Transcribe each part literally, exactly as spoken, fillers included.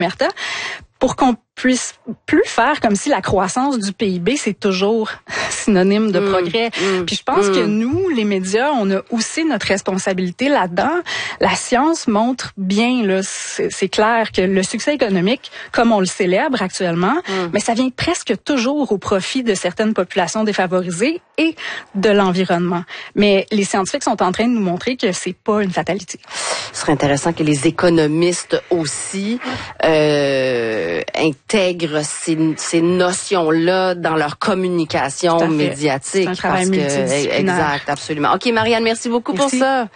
Omerta, pour qu'on puisse plus faire comme si la croissance du P I B, c'est toujours synonyme de mmh, progrès. Mmh, Puis je pense mmh. que nous, les médias, on a aussi notre responsabilité là-dedans. La science montre bien, là, c'est, c'est clair que le succès économique, comme on le célèbre actuellement, mmh. mais ça vient presque toujours au profit de certaines populations défavorisées et de l'environnement. Mais les scientifiques sont en train de nous montrer que c'est pas une fatalité. Ce serait intéressant que les économistes aussi euh, intègrent ces, ces notions-là dans leur communication médiatique. C'est un travail parce multidisciplinaire. Que, exact, absolument. OK, Marianne, merci beaucoup merci. pour ça.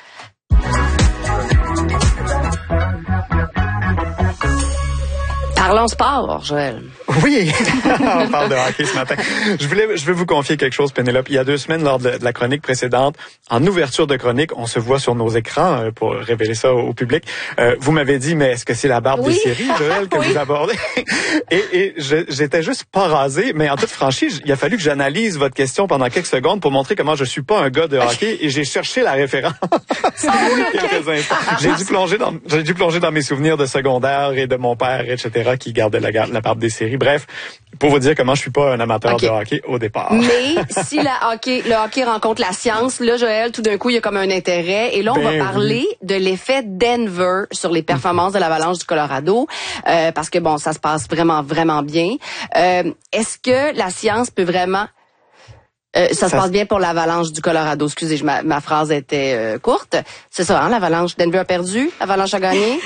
Parlons sport, Joël. Oui, on parle de hockey ce matin. Je voulais, je veux vous confier quelque chose, Pénélope. Il y a deux semaines, lors de la chronique précédente, en ouverture de chronique, on se voit sur nos écrans pour révéler ça au public. Euh, vous m'avez dit, mais est-ce que c'est la barbe oui. des séries, Joël, que oui. vous abordez? Et, et je, j'étais juste pas rasé, mais en toute franchise, il a fallu que j'analyse votre question pendant quelques secondes pour montrer comment je suis pas un gars de hockey et j'ai cherché la référence. quelques instants. J'ai dû plonger dans, j'ai dû plonger dans mes souvenirs de secondaire et de mon père, et cetera, qui gardait la, la barbe des séries. Bref, pour vous dire comment je suis pas un amateur okay. de hockey au départ. Mais si la hockey, le hockey rencontre la science, là, Joël, tout d'un coup, il y a comme un intérêt. Et là, on ben va parler oui. de l'effet Denver sur les performances de l'Avalanche du Colorado. Euh, parce que, bon, ça se passe vraiment, vraiment bien. Euh, est-ce que la science peut vraiment... Euh, ça, ça se passe bien pour l'Avalanche du Colorado. Excusez, ma, ma phrase était euh, courte. C'est ça, hein, l'Avalanche. Denver a perdu, l'Avalanche a gagné.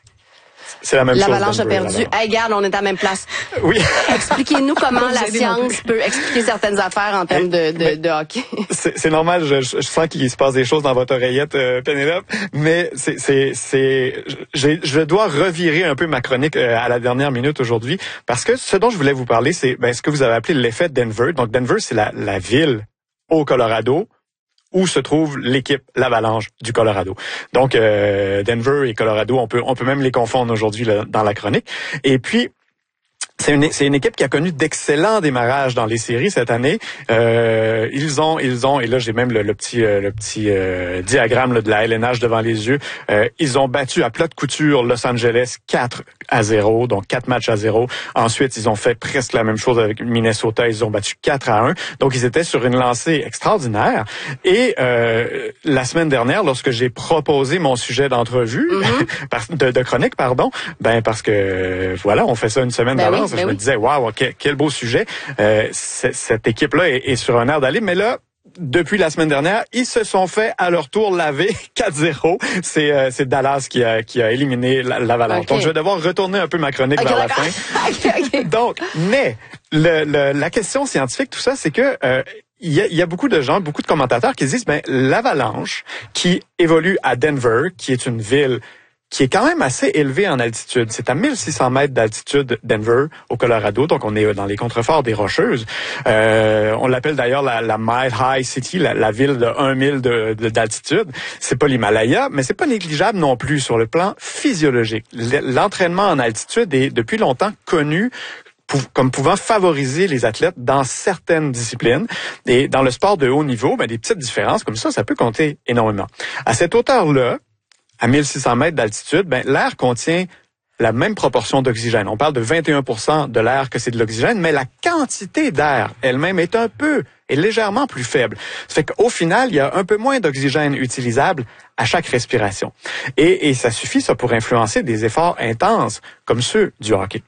C'est la même L'Avalanche chose. L'Avalanche a perdu. Hey, regarde, on est à la même place. Oui. Expliquez-nous comment la science peut expliquer certaines affaires en termes de, de, de hockey. C'est, c'est normal, je, je sens qu'il se passe des choses dans votre oreillette, euh, Pénélope, mais c'est, c'est, c'est, j'ai, je dois revirer un peu ma chronique euh, à la dernière minute aujourd'hui, parce que ce dont je voulais vous parler, c'est ben, ce que vous avez appelé l'effet Denver. Donc, Denver, c'est la, la ville au Colorado où se trouve l'équipe, l'Avalanche du Colorado. Donc, euh, Denver et Colorado, on peut on peut même les confondre aujourd'hui là, dans la chronique. Et puis, c'est une, c'est une équipe qui a connu d'excellents démarrages dans les séries cette année. Euh, ils ont, ils ont, et là j'ai même le, le petit, euh, le petit euh, diagramme là, de la L N H devant les yeux. Euh, ils ont battu à plat de couture Los Angeles quatre à zéro, donc quatre matchs à zéro. Ensuite, ils ont fait presque la même chose avec Minnesota. Ils ont battu quatre à un. Donc, ils étaient sur une lancée extraordinaire. Et euh, la semaine dernière, lorsque j'ai proposé mon sujet d'entrevue, mm-hmm. de, de chronique, pardon, ben parce que voilà, on fait ça une semaine ben d'avance. Oui. Ben je oui. me disais, waouh, quel, quel beau sujet. Euh, cette équipe-là est, est sur un air d'aller. Mais là, depuis la semaine dernière, ils se sont fait à leur tour laver quatre zéro. C'est, euh, c'est Dallas qui a, qui a éliminé l'Avalanche. Okay. Donc, je vais devoir retourner un peu ma chronique okay, vers d'accord. la fin. okay, okay. Donc, mais le, le, la question scientifique, tout ça, c'est que... Euh, Il y, a, il y a beaucoup de gens, beaucoup de commentateurs qui disent, ben, l'Avalanche qui évolue à Denver, qui est une ville qui est quand même assez élevée en altitude. C'est à mille six cents mètres d'altitude, Denver, au Colorado. Donc, on est dans les contreforts des Rocheuses. Euh, on l'appelle d'ailleurs la, la Mile High City, la, la ville de un mille de, de, d'altitude. C'est pas l'Himalaya, mais c'est pas négligeable non plus sur le plan physiologique. L'entraînement en altitude est depuis longtemps connu comme pouvant favoriser les athlètes dans certaines disciplines. Et dans le sport de haut niveau, ben, des petites différences comme ça, ça peut compter énormément. À cette hauteur-là, à mille six cents mètres d'altitude, ben, l'air contient la même proportion d'oxygène. On parle de vingt et un pour cent de l'air que c'est de l'oxygène, mais la quantité d'air elle-même est un peu, est légèrement plus faible. Ça fait qu'au final, il y a un peu moins d'oxygène utilisable à chaque respiration. Et, et ça suffit, ça, pour influencer des efforts intenses comme ceux du hockey.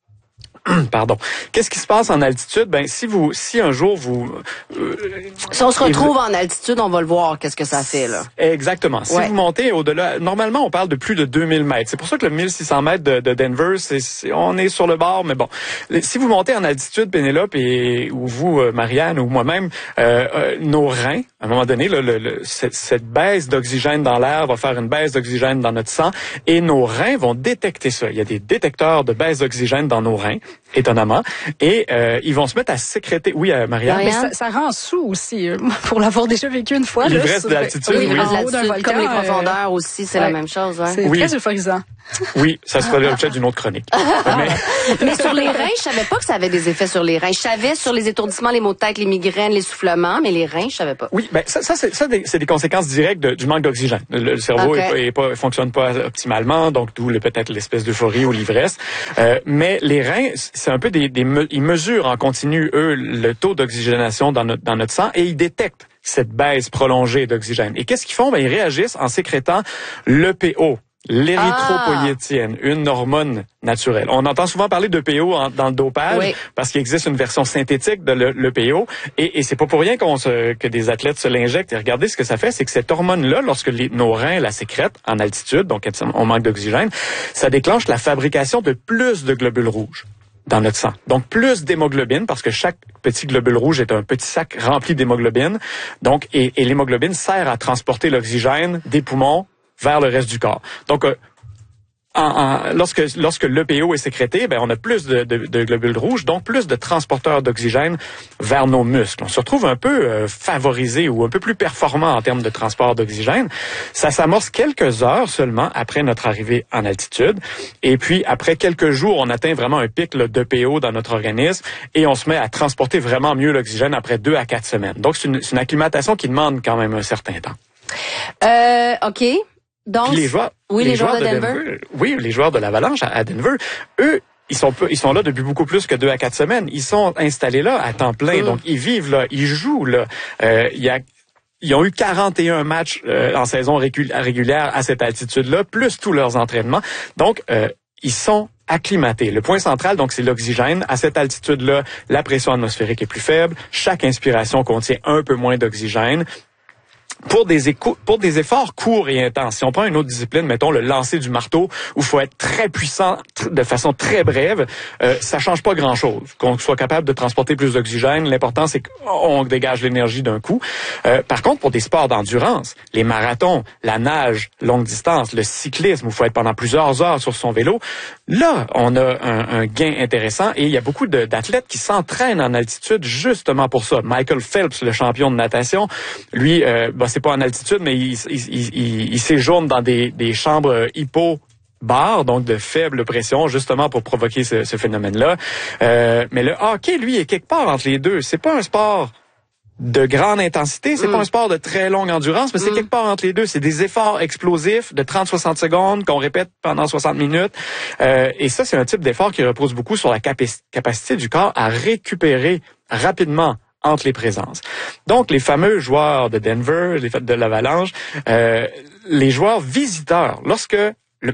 Pardon. Qu'est-ce qui se passe en altitude? Ben, si vous, si un jour vous... Euh, si on se retrouve vous, en altitude, on va le voir, qu'est-ce que ça fait, là. Exactement. Si ouais. vous montez au-delà, normalement, on parle de plus de deux mille mètres. C'est pour ça que le mille six cents mètres de, de Denver, c'est, c'est, on est sur le bord, mais bon. Si vous montez en altitude, Pénélope, et, ou vous, Marianne, ou moi-même, euh, euh, nos reins, à un moment donné, là, le, le, cette, cette baisse d'oxygène dans l'air va faire une baisse d'oxygène dans notre sang, et nos reins vont détecter ça. Il y a des détecteurs de baisse d'oxygène dans nos reins, étonnamment, et euh, ils vont se mettre à sécréter. Oui, euh, Marianne. Mais ça, ça rend sous aussi, euh, pour l'avoir déjà vécu une fois. L'ivresse de l'altitude. Oui, l'ivresse de l'altitude, comme les profondeurs aussi, c'est ouais. la même chose. Ouais. C'est oui. très euphorisant. Oui, ça sera l'objet d'une autre chronique. mais... mais sur les reins, je savais pas que ça avait des effets sur les reins. Je savais sur les étourdissements, les maux de tête, les migraines, les soufflements, mais les reins, je savais pas. Oui, ben ça, ça c'est ça, des, c'est des conséquences directes de, du manque d'oxygène. Le, le cerveau okay. est, est pas, fonctionne pas optimalement, donc d'où le, peut-être l'espèce d'euphorie ou l'ivresse. Euh, mais les reins, c'est un peu des, des, ils mesurent en continu eux le taux d'oxygénation dans notre dans notre sang et ils détectent cette baisse prolongée d'oxygène. Et qu'est-ce qu'ils font? Ben ils réagissent en sécrétant l'E P O. L'érythropoïétienne, ah. une hormone naturelle. On entend souvent parler d'E P O en, dans le dopage oui. parce qu'il existe une version synthétique de l'E P O et, et c'est pas pour rien qu'on se, que des athlètes se l'injectent. Et regardez ce que ça fait, c'est que cette hormone-là, lorsque les, nos reins la sécrètent en altitude, donc on manque d'oxygène, ça déclenche la fabrication de plus de globules rouges dans notre sang. Donc, plus d'hémoglobine, parce que chaque petit globule rouge est un petit sac rempli d'hémoglobine. Donc, et, et l'hémoglobine sert à transporter l'oxygène des poumons vers le reste du corps. Donc, euh, en, en, lorsque lorsque l'E P O est sécrété, ben on a plus de, de, de globules rouges, donc plus de transporteurs d'oxygène vers nos muscles. On se retrouve un peu euh, favorisé ou un peu plus performant en termes de transport d'oxygène. Ça s'amorce quelques heures seulement après notre arrivée en altitude. Et puis, après quelques jours, on atteint vraiment un pic d'E P O dans notre organisme et on se met à transporter vraiment mieux l'oxygène après deux à quatre semaines. Donc, c'est une, c'est une acclimatation qui demande quand même un certain temps. Euh, OK. Donc, les joueurs, oui, les, les joueurs, joueurs de Denver. Denver, oui, les joueurs de l'Avalanche à Denver, eux, ils sont ils sont là depuis beaucoup plus que deux à quatre semaines. Ils sont installés là à temps plein, mmh. donc ils vivent là, ils jouent là. Euh, il y a Ils ont eu quarante et un matchs euh, en saison régulière à cette altitude-là, plus tous leurs entraînements. Donc, euh, ils sont acclimatés. Le point central, donc, c'est l'oxygène. À cette altitude-là, la pression atmosphérique est plus faible. Chaque inspiration contient un peu moins d'oxygène. Pour des, éco- pour des efforts courts et intenses, si on prend une autre discipline, mettons le lancer du marteau, où il faut être très puissant tr- de façon très brève, euh, ça change pas grand-chose. Qu'on soit capable de transporter plus d'oxygène, l'important c'est qu'on dégage l'énergie d'un coup. Euh, par contre, pour des sports d'endurance, les marathons, la nage, longue distance, le cyclisme, où il faut être pendant plusieurs heures sur son vélo, là, on a un, un gain intéressant et il y a beaucoup de, d'athlètes qui s'entraînent en altitude justement pour ça. Michael Phelps, le champion de natation, lui, euh, bah, c'est pas en altitude, mais il, il, il, il séjourne dans des, des chambres hypo-bares, donc de faible pression, justement pour provoquer ce, ce phénomène-là. Euh, mais le hockey, lui, est quelque part entre les deux. C'est pas un sport de grande intensité, c'est mm. pas un sport de très longue endurance, mais c'est mm. quelque part entre les deux. C'est des efforts explosifs de trente à soixante secondes qu'on répète pendant soixante minutes. Euh, et ça, c'est un type d'effort qui repose beaucoup sur la capac- capacité du corps à récupérer rapidement entre les présences. Donc, les fameux joueurs de Denver, les de l'Avalanche, euh, les joueurs visiteurs, lorsque le,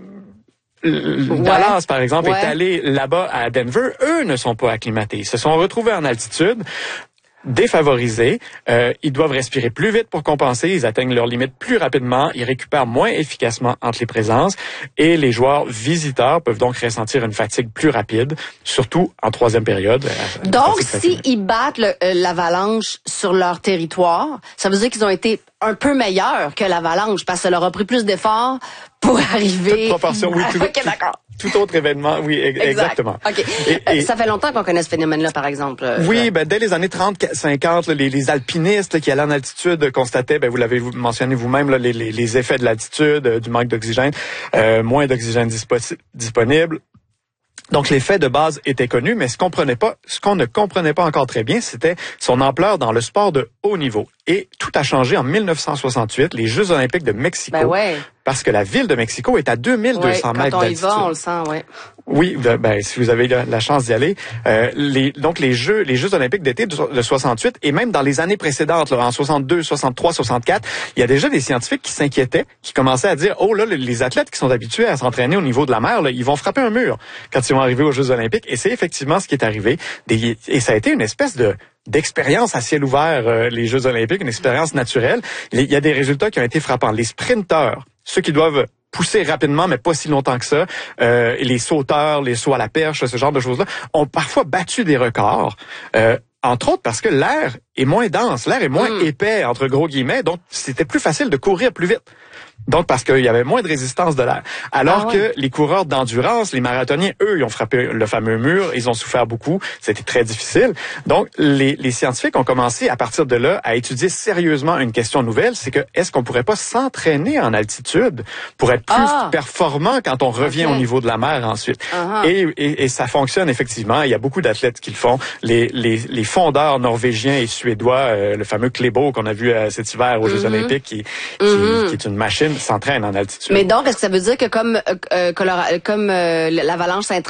le ouais. Dallas, par exemple, ouais. est allé là-bas à Denver, eux ne sont pas acclimatés. Ils se sont retrouvés en altitude, défavorisés, euh, ils doivent respirer plus vite pour compenser, ils atteignent leurs limites plus rapidement, ils récupèrent moins efficacement entre les présences et les joueurs visiteurs peuvent donc ressentir une fatigue plus rapide, surtout en troisième période. Donc, s'ils battent le, euh, l'Avalanche sur leur territoire, ça veut dire qu'ils ont été un peu meilleurs que l'Avalanche parce que ça leur a pris plus d'efforts pour arriver... Toute proportion, oui. Tout, OK, d'accord. Tout, tout autre événement, oui, exact. exactement. OK. Et, et, ça fait longtemps qu'on connaît ce phénomène-là, par exemple. Oui, ben, dès les années trente cinquante, les, les alpinistes là, qui allaient en altitude constataient, ben, vous l'avez mentionné vous-même, là, les, les, les effets de l'altitude, euh, du manque d'oxygène, euh, moins d'oxygène dispo- disponible. Donc, l'effet de base était connu, mais ce qu'on comprenait pas, ce qu'on ne comprenait pas encore très bien, c'était son ampleur dans le sport de haut niveau. Et tout a changé en mille neuf cent soixante-huit, les Jeux olympiques de Mexico. Ben ouais. Parce que la ville de Mexico est à deux mille deux cents ouais, mètres d'altitude. Quand on y va, on le sent, ouais. Oui, ben si vous avez la, la chance d'y aller, euh, les, donc les Jeux, les Jeux olympiques d'été de, de soixante-huit et même dans les années précédentes, là, en soixante-deux, soixante-trois, soixante-quatre, il y a déjà des scientifiques qui s'inquiétaient, qui commençaient à dire, oh là, les athlètes qui sont habitués à s'entraîner au niveau de la mer, là, ils vont frapper un mur quand ils vont arriver aux Jeux olympiques. Et c'est effectivement ce qui est arrivé. Des, et ça a été une espèce de d'expérience à ciel ouvert, euh, les Jeux olympiques, une expérience naturelle. Il y a des résultats qui ont été frappants. Les sprinteurs, ceux qui doivent pousser rapidement, mais pas si longtemps que ça, euh, les sauteurs, les sauts à la perche, ce genre de choses-là, ont parfois battu des records, euh, entre autres parce que l'air est moins dense, l'air est moins mmh. épais, entre gros guillemets, donc c'était plus facile de courir plus vite. Donc, parce qu'il y avait moins de résistance de l'air. Alors ah ouais. que les coureurs d'endurance, les marathoniens, eux, ils ont frappé le fameux mur, ils ont souffert beaucoup, c'était très difficile. Donc, les, les scientifiques ont commencé à partir de là à étudier sérieusement une question nouvelle, c'est que est-ce qu'on pourrait pas s'entraîner en altitude pour être plus ah. performant quand on revient okay. au niveau de la mer ensuite? Uh-huh. Et, et, et ça fonctionne effectivement. Il y a beaucoup d'athlètes qui le font. Les, les, les fondeurs norvégiens et suédois, euh, le fameux Klæbo qu'on a vu euh, cet hiver aux mm-hmm. Jeux Olympiques, qui, qui, mm-hmm. qui est une machine, s'entraîne en altitude. Mais donc, est-ce que ça veut dire que comme euh, Colorado, comme euh, l'Avalanche Saint